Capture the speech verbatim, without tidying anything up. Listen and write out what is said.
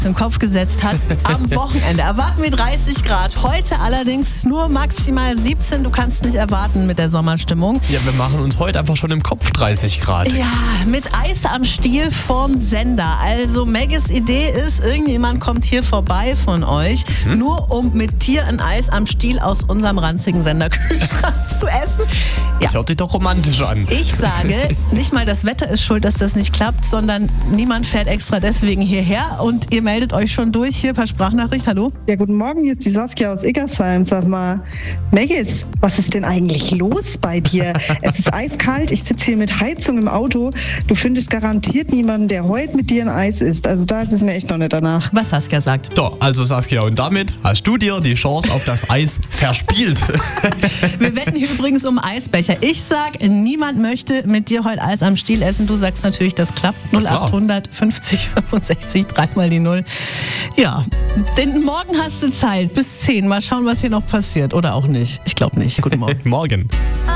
im Kopf gesetzt hat. Am Wochenende erwarten wir dreißig Grad. Heute allerdings nur maximal siebzehn. Du kannst nicht erwarten mit der Sommerstimmung. Ja, wir machen uns heute einfach schon im Kopf dreißig Grad. Ja, mit Eis am Stiel vorm Sender. Also Maggies Idee ist, irgendjemand kommt hier vorbei von euch, hm? nur um mit dir ein Eis am Stiel aus unserem ranzigen Senderkühlschrank zu essen. Ja. Das hört sich doch romantisch an. Ich sage, nicht mal das Wetter ist schuld, dass das nicht klappt, sondern niemand fährt extra deswegen hierher und ihr meldet euch schon durch. Hier per Sprachnachricht. Hallo? Ja, guten Morgen, hier ist die Saskia aus Iggersheim. Sag mal, Maggies, was ist denn eigentlich los bei dir? Es ist eiskalt, ich sitze hier mit Heizung im Auto. Du findest garantiert niemanden, der heute mit dir ein Eis isst. Also da ist es mir echt noch nicht danach. Was Saskia sagt. So, also Saskia, und damit hast du dir die Chance auf das Eis verspielt. Wir wetten hier übrigens um Eisbecher. Ich sag, niemand möchte mit dir heute Eis am Stiel essen. Du sagst natürlich, das klappt. null acht fünfzig fünfundsechzig, dreimal die Null. Ja, denn morgen hast du Zeit bis zehn. Mal schauen, was hier noch passiert. Oder auch nicht. Ich glaube nicht. Guten Morgen. Morgen.